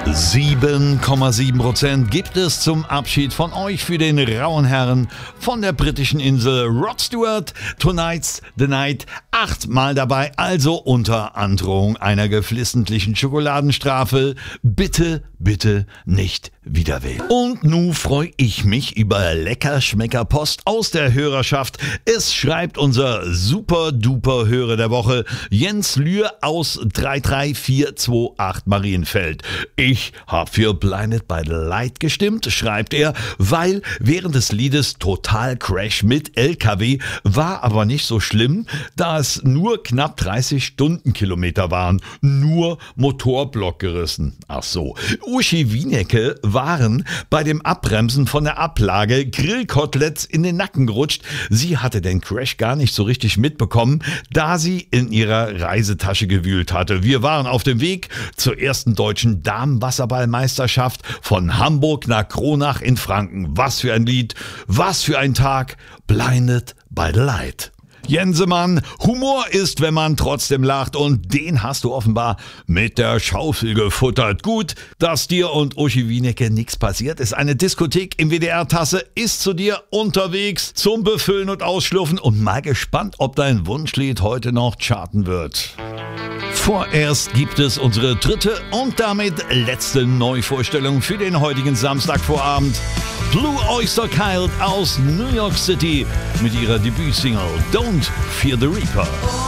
7,7% gibt es zum Abschied von euch für den rauen Herren von der britischen Insel Rod Stewart. Tonight's the Night, 8-mal dabei, also unter Androhung einer geflissentlichen Schokoladenstrafe. Bitte, bitte nicht wieder wählen. Und nun freue ich mich über Leckerschmeckerpost aus der Hörerschaft. Es schreibt unser super-duper Hörer der Woche, Jens Lühr aus 33428 Marienfeld. Ich habe für Blinded by the Light gestimmt, schreibt er, weil während des Liedes Total Crash mit LKW war aber nicht so schlimm, da es nur knapp 30 Stundenkilometer waren. Nur Motorblock gerissen. Ach so. Uschi Wienecke waren bei dem Abbremsen von der Ablage Grillkoteletts in den Nacken gerutscht. Sie hatte den Crash gar nicht so richtig mitbekommen, da sie in ihrer Reisetasche gewühlt hatte. Wir waren auf dem Weg zur ersten deutschen Damenwasserballmeisterschaft von Hamburg nach Kronach in Franken. Was für ein Lied, was für ein Tag, Blinded by the Light. Jensemann, Humor ist, wenn man trotzdem lacht, und den hast du offenbar mit der Schaufel gefuttert. Gut, dass dir und Uschi Wienecke nichts passiert ist. Eine Diskothek im WDR-Tasse ist zu dir unterwegs zum Befüllen und Ausschlürfen, und mal gespannt, ob dein Wunschlied heute noch charten wird. Vorerst gibt es unsere dritte und damit letzte Neuvorstellung für den heutigen Samstagvorabend. Blue Oyster Cult aus New York City mit ihrer Debütsingle Don't Fear the Reaper.